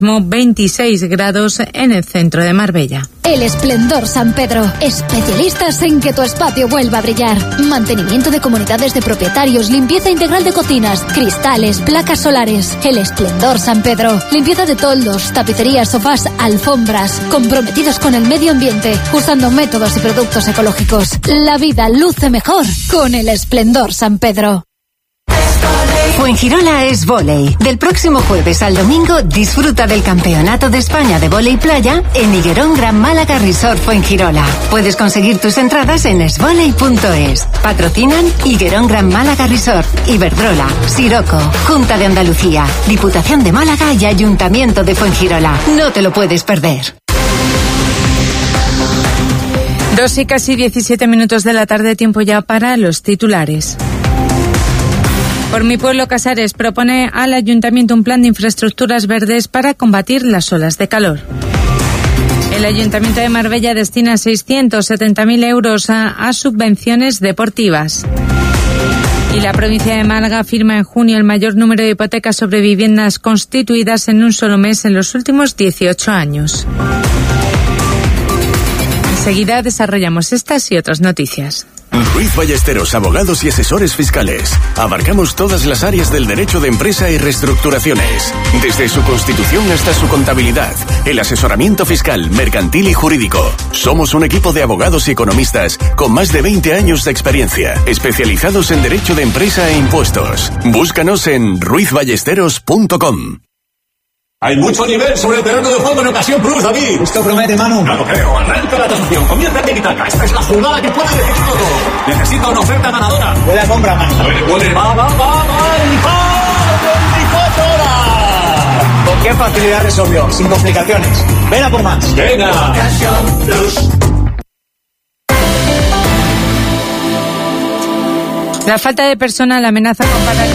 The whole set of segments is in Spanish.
26 grados en el centro de Marbella. El Esplendor San Pedro, especialistas en que tu espacio vuelva a brillar. Mantenimiento de comunidades de propietarios, limpieza integral de cocinas, cristales, placas solares. El Esplendor San Pedro, limpieza de toldos, tapicerías, sofás, alfombras. Comprometidos con el medio ambiente, usando métodos y productos ecológicos. La vida luce mejor con el Esplendor San Pedro. Fuengirola es vóley. Del próximo jueves al domingo disfruta del Campeonato de España de Vóley Playa en Higuerón Gran Málaga Resort Fuengirola. Puedes conseguir tus entradas en esvoley.es. Patrocinan Higuerón Gran Málaga Resort, Iberdrola, Siroco, Junta de Andalucía, Diputación de Málaga y Ayuntamiento de Fuengirola. No te lo puedes perder. 2:17 de la tarde, tiempo ya para los titulares. Por Mi Pueblo, Casares propone al Ayuntamiento un plan de infraestructuras verdes para combatir las olas de calor. El Ayuntamiento de Marbella destina 670.000 euros a subvenciones deportivas. Y la provincia de Málaga firma en junio el mayor número de hipotecas sobre viviendas constituidas en un solo mes en los últimos 18 años. Enseguida desarrollamos estas y otras noticias. Ruiz Ballesteros, abogados y asesores fiscales. Abarcamos todas las áreas del derecho de empresa y reestructuraciones. Desde su constitución hasta su contabilidad, el asesoramiento fiscal, mercantil y jurídico. Somos un equipo de abogados y economistas con más de 20 años de experiencia, especializados en derecho de empresa e impuestos. Búscanos en ruizballesteros.com. Hay mucho nivel sobre el terreno de juego en Ocasión Plus, David. Esto promete, Manu. No lo creo. Arranca la tasación. Comienza a Tiki-Taka. Esta es la jugada que puede decidir todo. Necesita una oferta ganadora. Puede compra, Manu. Puede. Va. ¿Con qué facilidad resolvió? Sin complicaciones. Ven a por más. Venga. Ocasión Plus. La falta de personal amenaza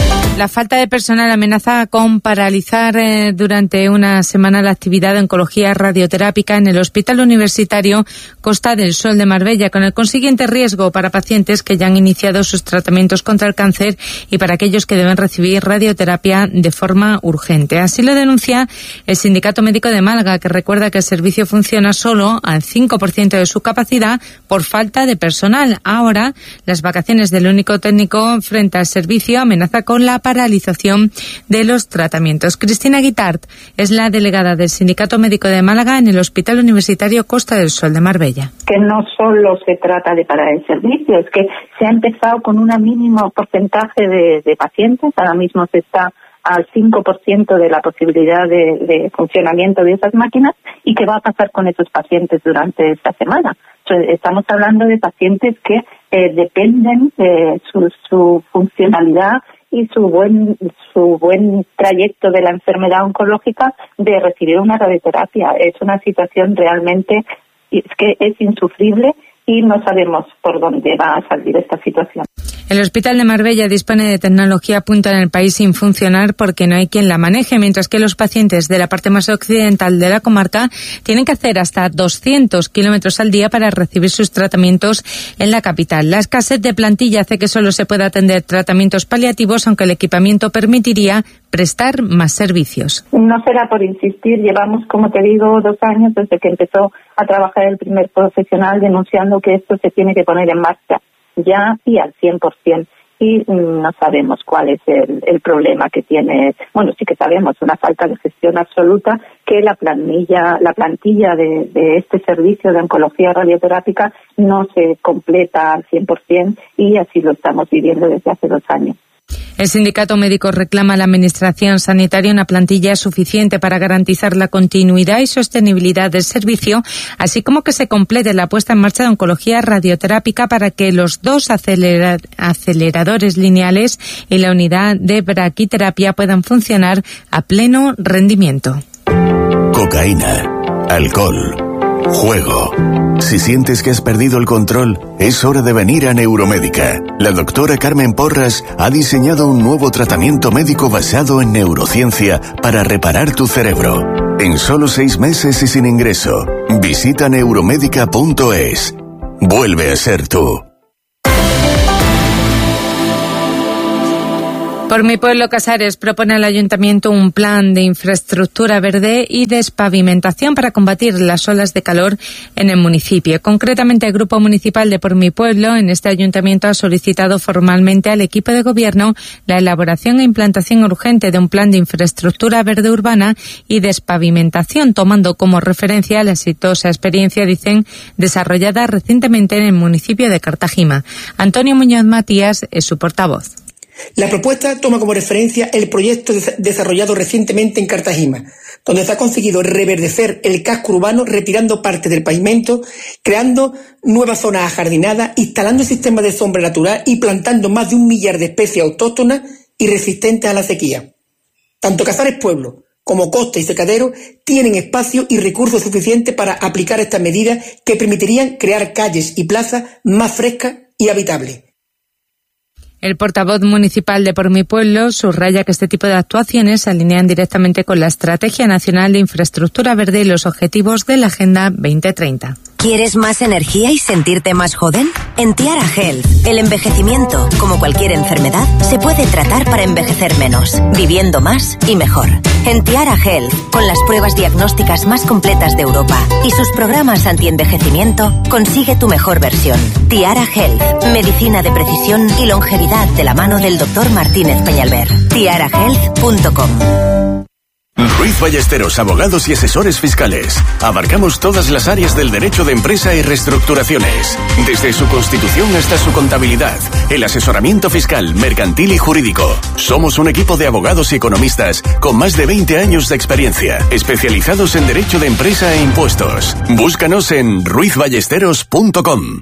con paralizar durante una semana la actividad de oncología radioterápica en el Hospital Universitario Costa del Sol de Marbella, con el consiguiente riesgo para pacientes que ya han iniciado sus tratamientos contra el cáncer y para aquellos que deben recibir radioterapia de forma urgente. Así lo denuncia el Sindicato Médico de Málaga, que recuerda que el servicio funciona solo al 5% de su capacidad por falta de personal. Ahora, las vacaciones del único técnico frente al servicio amenaza con la paralización de los tratamientos. Cristina Guitart es la delegada del Sindicato Médico de Málaga en el Hospital Universitario Costa del Sol de Marbella. Que no solo se trata de parar el servicio, es que se ha empezado con un mínimo porcentaje de pacientes. Ahora mismo se está al 5% de la posibilidad de funcionamiento de esas máquinas. ¿Y qué va a pasar con esos pacientes durante esta semana? Estamos hablando de pacientes que dependen de su funcionalidad y su buen trayecto de la enfermedad oncológica de recibir una radioterapia. Es una situación realmente que es insufrible y no sabemos por dónde va a salir esta situación. El Hospital de Marbella dispone de tecnología punta en el país sin funcionar porque no hay quien la maneje, mientras que los pacientes de la parte más occidental de la comarca tienen que hacer hasta 200 kilómetros al día para recibir sus tratamientos en la capital. La escasez de plantilla hace que solo se pueda atender tratamientos paliativos, aunque el equipamiento permitiría prestar más servicios. No será por insistir, llevamos, como te digo, 2 años desde que empezó a trabajar el primer profesional denunciando que esto se tiene que poner en marcha ya y al 100%. Y no sabemos cuál es el problema que tiene. Bueno, sí que sabemos, una falta de gestión absoluta, que la plantilla de este servicio de oncología radioterápica no se completa al 100% y así lo estamos viviendo desde hace 2 años. El sindicato médico reclama a la Administración Sanitaria una plantilla suficiente para garantizar la continuidad y sostenibilidad del servicio, así como que se complete la puesta en marcha de oncología radioterápica para que los 2 aceleradores lineales y la unidad de braquiterapia puedan funcionar a pleno rendimiento. Cocaína, alcohol, juego. Si sientes que has perdido el control, es hora de venir a Neuromédica. La doctora Carmen Porras ha diseñado un nuevo tratamiento médico basado en neurociencia para reparar tu cerebro. En solo 6 meses y sin ingreso. Visita neuromédica.es. Vuelve a ser tú. Por Mi Pueblo Casares propone al Ayuntamiento un plan de infraestructura verde y despavimentación para combatir las olas de calor en el municipio. Concretamente, el Grupo Municipal de Por Mi Pueblo en este Ayuntamiento ha solicitado formalmente al equipo de gobierno la elaboración e implantación urgente de un plan de infraestructura verde urbana y despavimentación, tomando como referencia la exitosa experiencia, dicen, desarrollada recientemente en el municipio de Cartagena. Antonio Muñoz Matías es su portavoz. La propuesta toma como referencia el proyecto desarrollado recientemente en Cartagena, donde se ha conseguido reverdecer el casco urbano retirando parte del pavimento, creando nuevas zonas ajardinadas, instalando sistemas de sombra natural y plantando más de 1 millar de especies autóctonas y resistentes a la sequía. Tanto Casares Pueblo como Costa y Secadero tienen espacio y recursos suficientes para aplicar estas medidas que permitirían crear calles y plazas más frescas y habitables. El portavoz municipal de Por Mi Pueblo subraya que este tipo de actuaciones se alinean directamente con la Estrategia Nacional de Infraestructura Verde y los objetivos de la Agenda 2030. ¿Quieres más energía y sentirte más joven? En Tiara Health, el envejecimiento, como cualquier enfermedad, se puede tratar para envejecer menos, viviendo más y mejor. En Tiara Health, con las pruebas diagnósticas más completas de Europa y sus programas anti-envejecimiento, consigue tu mejor versión. Tiara Health, medicina de precisión y longevidad de la mano del Dr. Martínez Peñalver. tiarahealth.com. Ruiz Ballesteros, abogados y asesores fiscales. Abarcamos todas las áreas del derecho de empresa y reestructuraciones, desde su constitución hasta su contabilidad, el asesoramiento fiscal, mercantil y jurídico. Somos un equipo de abogados y economistas con más de 20 años de experiencia, especializados en derecho de empresa e impuestos. Búscanos en ruizballesteros.com.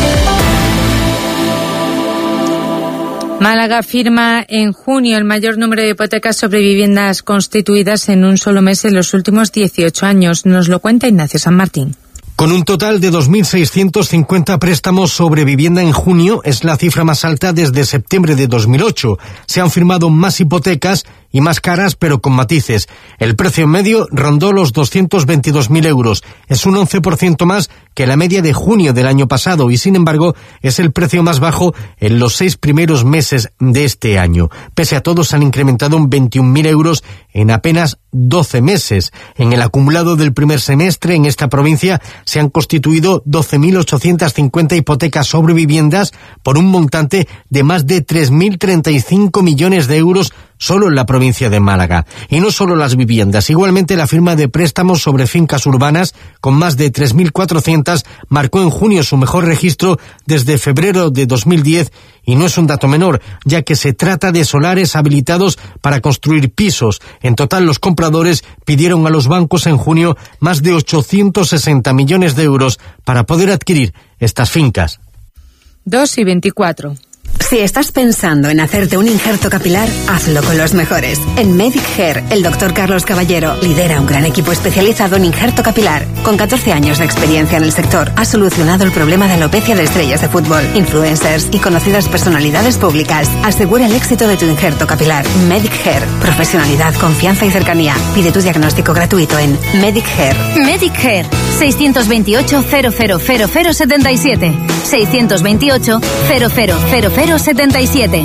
Málaga firma en junio el mayor número de hipotecas sobre viviendas constituidas en un solo mes en los últimos 18 años. Nos lo cuenta Ignacio San Martín. Con un total de 2.650 préstamos sobre vivienda en junio, es la cifra más alta desde septiembre de 2008. Se han firmado más hipotecas y más caras, pero con matices. El precio medio rondó los 222.000 euros. Es un 11% más que la media de junio del año pasado y, sin embargo, es el precio más bajo en los 6 primeros meses de este año. Pese a todo, se han incrementado en 21.000 euros en apenas 12 meses. En el acumulado del primer semestre en esta provincia se han constituido 12.850 hipotecas sobre viviendas por un montante de más de 3.035 millones de euros solo en la provincia de Málaga. Y no solo las viviendas, igualmente la firma de préstamos sobre fincas urbanas, con más de 3.400, marcó en junio su mejor registro desde febrero de 2010, y no es un dato menor, ya que se trata de solares habilitados para construir pisos. En total, los compradores pidieron a los bancos en junio más de 860 millones de euros para poder adquirir estas fincas. 2:24. Si estás pensando en hacerte un injerto capilar, hazlo con los mejores. En Medic Hair, el Dr. Carlos Caballero lidera un gran equipo especializado en injerto capilar. Con 14 años de experiencia en el sector, ha solucionado el problema de alopecia de estrellas de fútbol, influencers y conocidas personalidades públicas. Asegura el éxito de tu injerto capilar. Medic Hair. Profesionalidad, confianza y cercanía. Pide tu diagnóstico gratuito en Medic Hair. Medic Hair. 628 000077. 628 000077.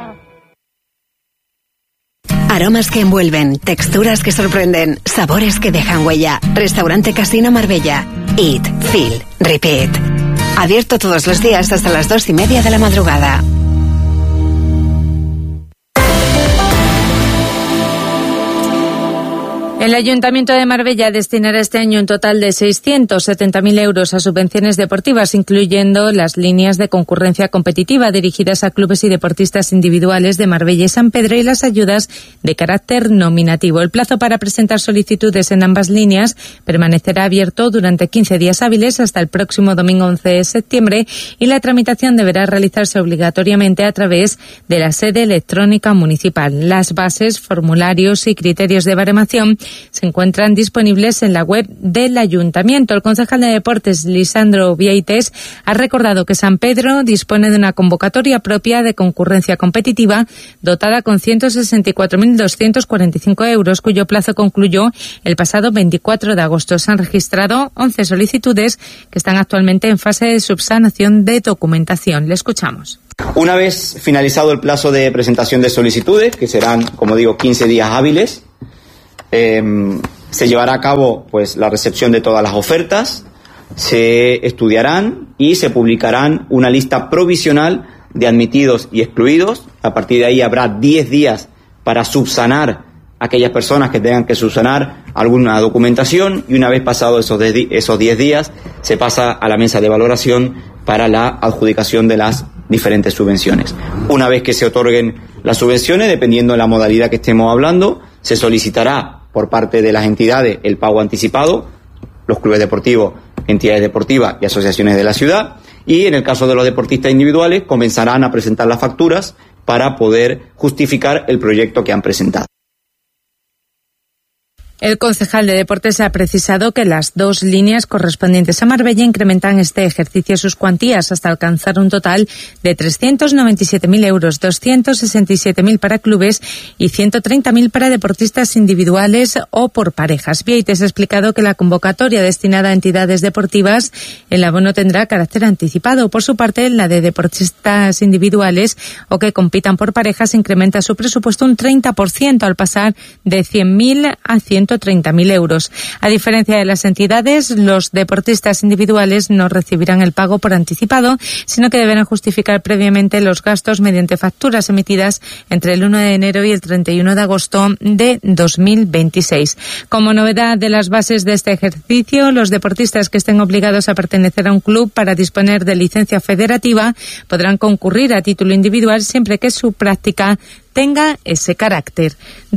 Aromas que envuelven, texturas que sorprenden, sabores que dejan huella. Restaurante Casino Marbella. Eat, feel, repeat. Abierto todos los días hasta las 2:30 de la madrugada. El Ayuntamiento de Marbella destinará este año un total de 670.000 euros a subvenciones deportivas, incluyendo las líneas de concurrencia competitiva dirigidas a clubes y deportistas individuales de Marbella y San Pedro y las ayudas de carácter nominativo. El plazo para presentar solicitudes en ambas líneas permanecerá abierto durante 15 días hábiles hasta el próximo domingo 11 de septiembre y la tramitación deberá realizarse obligatoriamente a través de la sede electrónica municipal. Las bases, formularios y criterios de baremación se encuentran disponibles en la web del Ayuntamiento. El concejal de Deportes, Lisandro Vieites, ha recordado que San Pedro dispone de una convocatoria propia de concurrencia competitiva dotada con 164.245 euros, cuyo plazo concluyó el pasado 24 de agosto. Se han registrado 11 solicitudes que están actualmente en fase de subsanación de documentación. Le escuchamos. Una vez finalizado el plazo de presentación de solicitudes, que serán, como digo, 15 días hábiles, se llevará a cabo pues la recepción de todas las ofertas, se estudiarán y se publicarán una lista provisional de admitidos y excluidos. A partir de ahí habrá 10 días para subsanar aquellas personas que tengan que subsanar alguna documentación, y una vez pasados esos 10 días se pasa a la mesa de valoración para la adjudicación de las diferentes subvenciones. Una vez que se otorguen las subvenciones, dependiendo de la modalidad que estemos hablando, se solicitará por parte de las entidades el pago anticipado, los clubes deportivos, entidades deportivas y asociaciones de la ciudad, y en el caso de los deportistas individuales comenzarán a presentar las facturas para poder justificar el proyecto que han presentado. El concejal de Deportes ha precisado que las dos líneas correspondientes a Marbella incrementan este ejercicio sus cuantías hasta alcanzar un total de 397.000 euros, 267.000 para clubes y 130.000 para deportistas individuales o por parejas. Vieites ha explicado que la convocatoria destinada a entidades deportivas, el abono tendrá carácter anticipado. Por su parte, la de deportistas individuales o que compitan por parejas incrementa su presupuesto un 30% al pasar de 100.000 a 130.000 euros. A diferencia de las entidades, los deportistas individuales no recibirán el pago por anticipado, sino que deberán justificar previamente los gastos mediante facturas emitidas entre el 1 de enero y el 31 de agosto de 2026. Como novedad de las bases de este ejercicio, los deportistas que estén obligados a pertenecer a un club para disponer de licencia federativa podrán concurrir a título individual siempre que su práctica tenga ese carácter.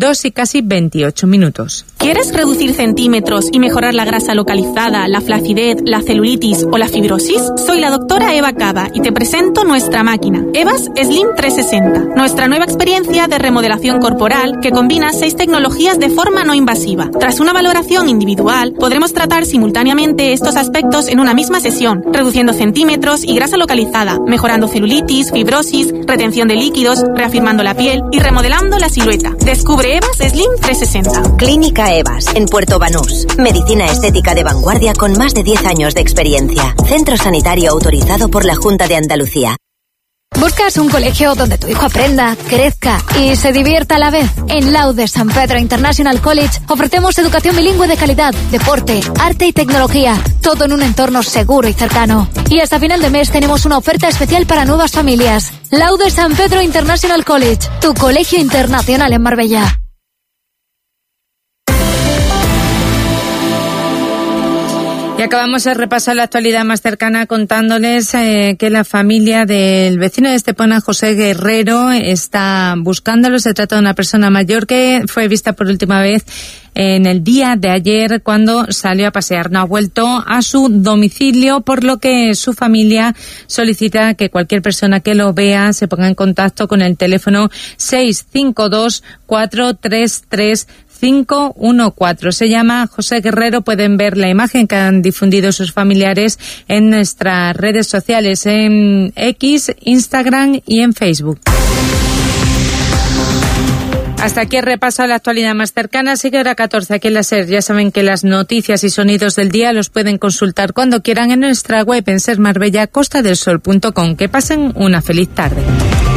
2:28. ¿Quieres reducir centímetros y mejorar la grasa localizada, la flacidez, la celulitis o la fibrosis? Soy la doctora Eva Cava y te presento nuestra máquina, Evas Slim 360, nuestra nueva experiencia de remodelación corporal que combina 6 tecnologías de forma no invasiva. Tras una valoración individual, podremos tratar simultáneamente estos aspectos en una misma sesión, reduciendo centímetros y grasa localizada, mejorando celulitis, fibrosis, retención de líquidos, reafirmando la piel y remodelando la silueta. Descubre Evas Slim 360. Clínica Evas, en Puerto Banús. Medicina estética de vanguardia con más de 10 años de experiencia. Centro sanitario autorizado por la Junta de Andalucía. ¿Buscas un colegio donde tu hijo aprenda, crezca y se divierta a la vez? En Laudes San Pedro International College ofrecemos educación bilingüe de calidad, deporte, arte y tecnología, todo en un entorno seguro y cercano. Y hasta final de mes tenemos una oferta especial para nuevas familias. Laudes San Pedro International College, tu colegio internacional en Marbella. Y acabamos de repasar la actualidad más cercana contándoles que la familia del vecino de Estepona, José Guerrero, está buscándolo. Se trata de una persona mayor que fue vista por última vez en el día de ayer cuando salió a pasear. No ha vuelto a su domicilio, por lo que su familia solicita que cualquier persona que lo vea se ponga en contacto con el teléfono 652 433 514. Se llama José Guerrero. Pueden ver la imagen que han difundido sus familiares en nuestras redes sociales, en X, Instagram y en Facebook. Hasta aquí el repaso a la actualidad más cercana. Sigue hora 14 aquí en la SER. Ya saben que las noticias y sonidos del día los pueden consultar cuando quieran en nuestra web en sermarbellacostaDelSol.com. Que pasen una feliz tarde.